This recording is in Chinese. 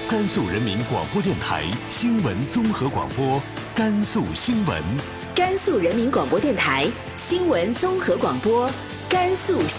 甘肃人民广播电台新闻综合广播，甘肃新闻。 甘肃人民广播电台新闻综合广播，甘肃